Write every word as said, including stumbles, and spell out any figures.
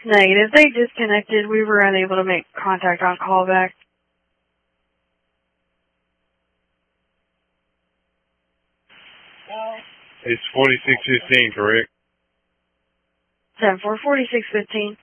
Negative. They disconnected. We were unable to make contact on callback. It's forty-six fifteen, correct? seven four, forty-six fifteen.